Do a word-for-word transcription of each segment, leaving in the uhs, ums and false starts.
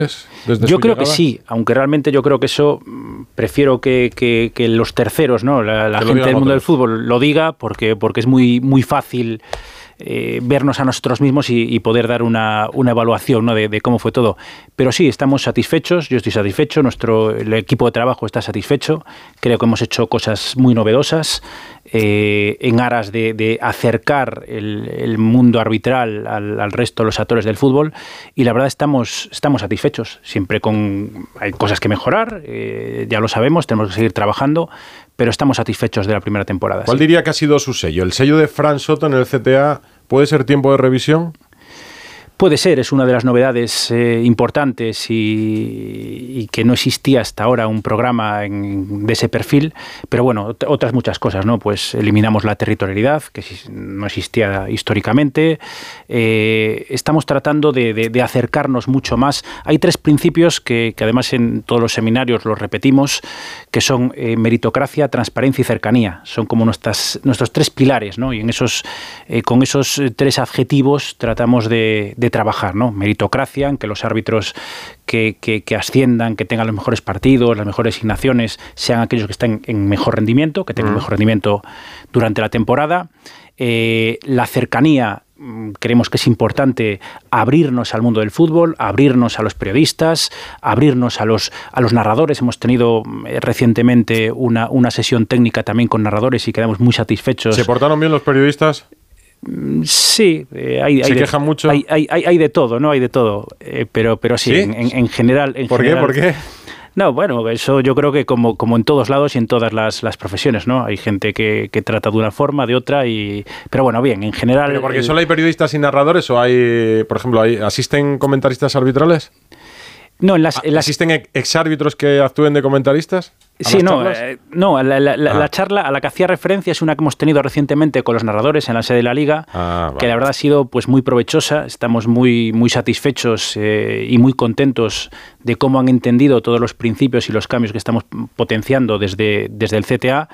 Desde yo creo llegada? que sí, aunque realmente yo creo que eso prefiero que, que, que los terceros, ¿no? la, la gente del mundo otros. del fútbol lo diga, porque, porque es muy, muy fácil eh, vernos a nosotros mismos y, y poder dar una, una evaluación, ¿no? de, de cómo fue todo. Pero sí, estamos satisfechos, yo estoy satisfecho, nuestro el equipo de trabajo está satisfecho, creo que hemos hecho cosas muy novedosas eh, en aras de, de acercar el, el mundo arbitral al, al resto de los actores del fútbol, y la verdad estamos, estamos satisfechos, siempre con hay cosas que mejorar, eh, ya lo sabemos, tenemos que seguir trabajando, pero estamos satisfechos de la primera temporada. ¿Cuál sí. diría que ha sido su sello? ¿El sello de Fran Soto en el C T A puede ser tiempo de revisión? Puede ser, es una de las novedades eh, importantes y, y que no existía hasta ahora un programa en, de ese perfil, pero bueno, otras muchas cosas, ¿no? Pues eliminamos la territorialidad, que no existía históricamente, eh, estamos tratando de, de, de acercarnos mucho más. Hay tres principios que, que además en todos los seminarios los repetimos, que son eh, meritocracia, transparencia y cercanía. Son como nuestras, nuestros tres pilares, ¿no? Y en esos, eh, con esos tres adjetivos tratamos de, de trabajar, ¿no? Meritocracia, en que los árbitros que, que, que asciendan, que tengan los mejores partidos, las mejores asignaciones, sean aquellos que estén en mejor rendimiento, que tengan mm. mejor rendimiento durante la temporada. Eh, la cercanía, creemos que es importante abrirnos al mundo del fútbol, abrirnos a los periodistas, abrirnos a los, a los narradores. Hemos tenido eh, recientemente una, una sesión técnica también con narradores y quedamos muy satisfechos. ¿Se portaron bien los periodistas? Sí, eh, hay, ¿Se hay quejan de, mucho? Hay, hay, hay, hay de todo, ¿no? Hay de todo, eh, pero, pero sí, ¿Sí? En, en, en general... En ¿Por general, qué? ¿Por qué? No, bueno, eso yo creo que como, como en todos lados y en todas las, las profesiones, ¿no? Hay gente que, que trata de una forma, de otra, y pero bueno, bien, en general... ¿Pero porque el... solo hay periodistas y narradores o hay, por ejemplo, hay, asisten comentaristas arbitrales? No, en las, en las... ¿Asisten exárbitros que actúen de comentaristas? Sí, no, eh, no, la, la, la, ah. la charla a la que hacía referencia es una que hemos tenido recientemente con los narradores en la sede de la Liga, ah, vale. que la verdad ha sido pues muy provechosa. Estamos muy, muy satisfechos eh, y muy contentos de cómo han entendido todos los principios y los cambios que estamos potenciando desde, desde el C T A.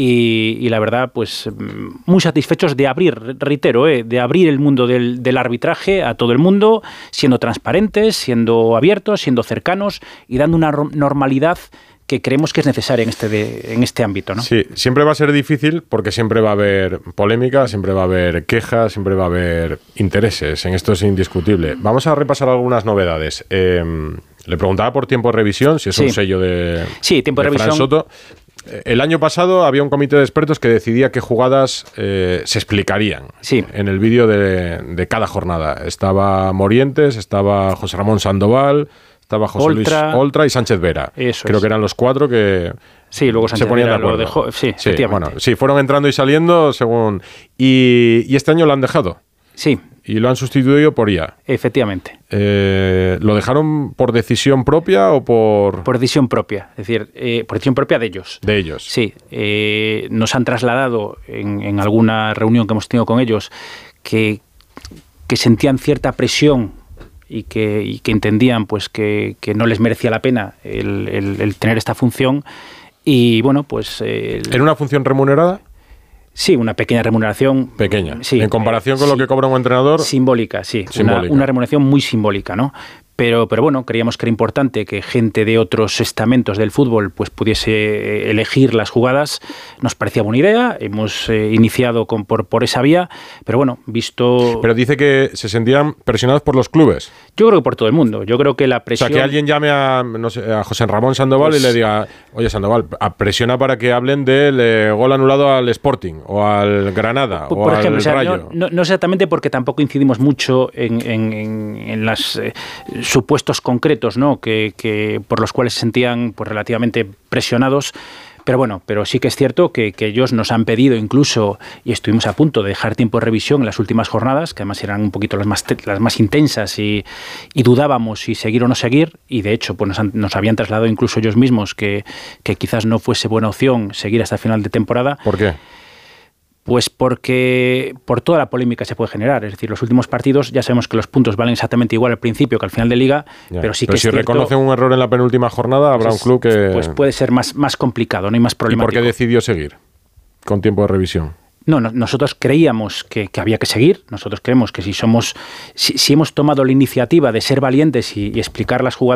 Y, y la verdad, pues muy satisfechos de abrir, reitero, eh, de abrir el mundo del, del arbitraje a todo el mundo, siendo transparentes, siendo abiertos, siendo cercanos y dando una normalidad que creemos que es necesaria en este, de, en este ámbito, ¿no? Sí, siempre va a ser difícil porque siempre va a haber polémica, siempre va a haber quejas, siempre va a haber intereses. En esto es indiscutible. Vamos a repasar algunas novedades. Eh, le preguntaba por tiempo de revisión, si es sí. un sello de, sí, tiempo de, de Fran revisión. Soto. El año pasado había un comité de expertos que decidía qué jugadas eh, se explicarían sí. en el vídeo de, de cada jornada. Estaba Morientes, estaba José Ramón Sandoval, estaba José Oltra, Luis Oltra y Sánchez Vera. Eso Creo es. que eran los cuatro que sí, luego Sánchez se ponían Vera de acuerdo. Lo dejó, sí, sí, efectivamente. Bueno, sí, fueron entrando y saliendo según... Y, y este año lo han dejado. Sí. Y lo han sustituido por I A. Efectivamente. Eh, ¿Lo dejaron por decisión propia o por...? Por decisión propia, es decir, eh, por decisión propia de ellos. De ellos. Sí. Eh, nos han trasladado en, en alguna reunión que hemos tenido con ellos que, que sentían cierta presión y que, y que entendían pues que, que no les merecía la pena el, el, el tener esta función. Y bueno, pues... Eh, ¿Era una función remunerada? Sí, una pequeña remuneración. Pequeña. Sí, en comparación eh, con sí, lo que cobra un entrenador. Simbólica, sí. Simbólica. Una, una remuneración muy simbólica, ¿no? Pero, pero bueno, creíamos que era importante que gente de otros estamentos del fútbol pues pudiese elegir las jugadas. Nos parecía buena idea, hemos eh, iniciado con, por, por esa vía, pero bueno, visto... Pero dice que se sentían presionados por los clubes. Yo creo que por todo el mundo. Yo creo que la presión... O sea, que alguien llame a, no sé, a José Ramón Sandoval pues... y le diga, oye Sandoval, presiona para que hablen del eh, gol anulado al Sporting o al Granada por, o por al ejemplo, o sea, Rayo. No, no, no exactamente porque tampoco incidimos mucho en, en, en, en las... Eh, supuestos concretos, ¿no? que, que por los cuales se sentían pues, relativamente presionados. Pero bueno, pero sí que es cierto que, que ellos nos han pedido incluso, y estuvimos a punto de dejar tiempo de revisión en las últimas jornadas, que además eran un poquito las más, las más intensas y, y dudábamos si seguir o no seguir, y de hecho pues nos, han, nos habían trasladado incluso ellos mismos que, que quizás no fuese buena opción seguir hasta el final de temporada. ¿Por qué? Pues porque por toda la polémica se puede generar. Es decir, los últimos partidos ya sabemos que los puntos valen exactamente igual al principio que al final de Liga, ya, pero sí pero que si es cierto, reconocen un error en la penúltima jornada, habrá pues, un club que... Pues puede ser más, más complicado, ¿no? Y más problemático. ¿Y por qué decidió seguir con tiempo de revisión? No, no nosotros creíamos que, que había que seguir. Nosotros creemos que si somos, si, si hemos tomado la iniciativa de ser valientes y, y explicar las jugadas